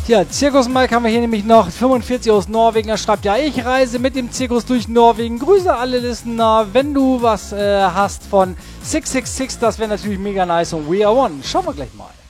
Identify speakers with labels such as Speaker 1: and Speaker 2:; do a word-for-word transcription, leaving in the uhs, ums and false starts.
Speaker 1: Ja, Zirkus Mike haben wir hier nämlich noch fünfundvierzig aus Norwegen. Er schreibt, ja, ich reise mit dem Zirkus durch Norwegen. Grüße alle Listener. Wenn du was äh, hast von sechs sechs sechs, das wäre natürlich mega nice. Und We Are One. Schauen wir gleich mal.